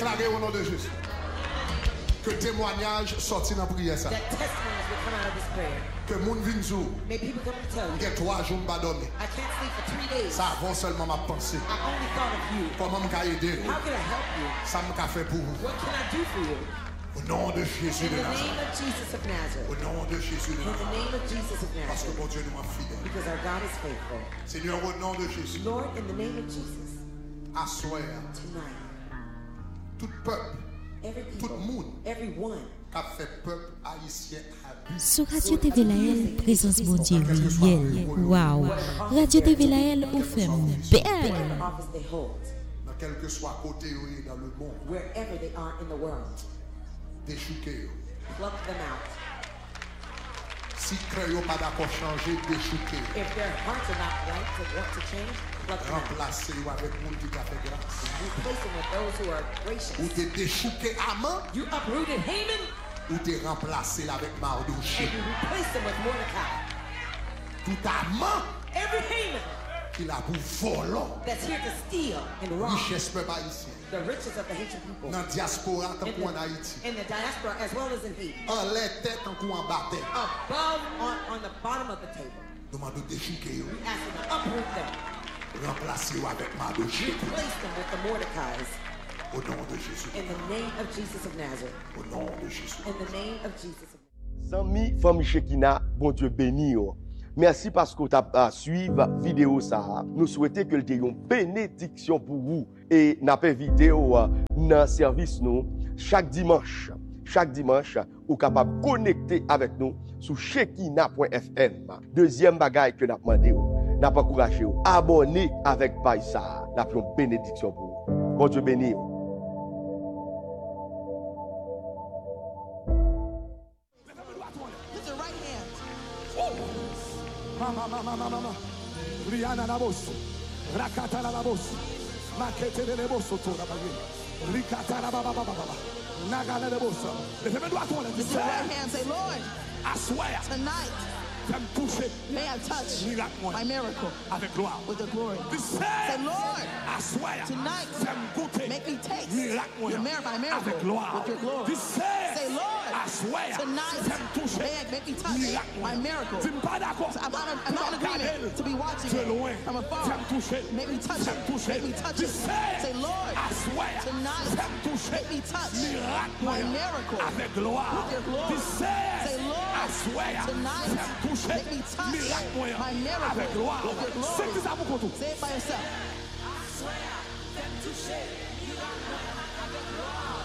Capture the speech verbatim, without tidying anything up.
déclarer au nom de Jésus que témoignage sorti dans la prière ça. That testimonies will come out of this prayer. Que moun vin zou. May people come to tell you. Il y a trois jours pas dormir. I can't sleep for three days. Ça avant seulement ma pensée. I only thought of you. Comment me aider? How can I help you? Ça me fait pour vous. What can I do for you? Au nom de Jésus In de the name Nazareth. of Jesus of Nazareth. Au nom de Jésus de In the Nazareth. name of Jesus of Parce que Nazareth. mon Dieu nous est fidèle. Because our God is faithful. Seigneur, au nom de Jésus. Lord, in the name of Jesus. Assoir Tonight. tout peuple, Every tout people. monde Everyone. qui a fait peuple haïtien abus. Sur Radio T V Laël, présence bon Dieu réel. Waouh. Radio T V Laël vous fait belle. Whatever office they hold. Dans quel que soit côté où il est dans le monde, Wherever they are in the world. déchouquer. Pluck them out. Si cœur pas d'accord changer, déchouquer. If their hearts are not right to want to change, pluck them out. Remplacer avec monde qui a fait grâce. Replace them with those who are Ou gracious. t'es déchouqué Haman, You uprooted Haman ou t'es remplacé avec Mardoché. and you replaced them with Mordecai. Tout Haman Every Haman qu'il a pour volant. that's here to steal and rob Richesse peuple haïtien. the riches of the Haitian people. Dans la diaspora, tant In qu'en the, Haïti. in the diaspora as well as in Haiti. En les têtes, tant qu'en bas tête. Above on, on the bottom of the table. Demande de déchouquer. We ask them to uproot them. Remplacer avec Mardoché. Replace them with the Mordecais. Au nom de Jésus. In the name of Jesus of Nazareth. Au nom de Jésus. In the name of Jesus of Nazareth. Zami, famille Shekina, bon Dieu béni. Merci parce que tu as suivi la vidéo ça. Nous souhaitons que tu aies une bénédiction pour vous. Et nous avons vidéo dans le service nous chaque dimanche. Chaque dimanche, vous êtes capable de connecter avec nous sur shekina point f m. Deuxième bagaille que nous avons demandé, nous avons encouragé, abonnez avec Païsa. Nous avons une bénédiction pour vous. Bon Dieu béni. Mama, mama, mama, mama. Rihanna la bossa. Rakata la bossa. Makete le bossa tora bagi. Rikata la baba baba baba. Naga le bossa. Levez mes doigts à toi. Lift your right hand, say, Lord, I swear. tonight, Fais-me toucher. may I touch Miracle. my miracle Avec gloire. with the glory. Say, Say, Lord, I swear. tonight, Fais-me goûter. make me taste Miracle. your merit, my miracle Avec gloire. with your glory. Say, Say, Lord, I swear. tonight, Fais-me toucher. may I make me touch Miracle. my miracle. Tu me pas d'accord. So I'm not, I'm not in agreement to be watching De loin. it from afar. Fais-me toucher. Make me touch Fais-me it. toucher. Make me touch it. Say, Say, Lord, I swear. tonight, Fais-me toucher. make me touch Miracle. my miracle Avec gloire. with your glory. Say, Say, Lord, I swear. tonight, Fais-me toucher. make me touch Miracle. my miracle Avec gloire. with your glory. C'est que ça vous compte. Say it by yourself. I swear. Fais-me toucher.